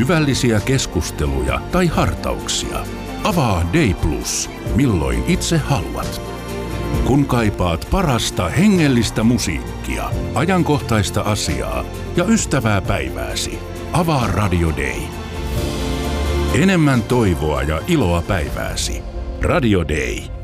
syvällisiä keskusteluja tai hartauksia. Avaa Day Plus, milloin itse haluat. Kun kaipaat parasta hengellistä musiikkia, ajankohtaista asiaa ja ystävää päivääsi, avaa Radio Day. Enemmän toivoa ja iloa päivääsi. Radio Day.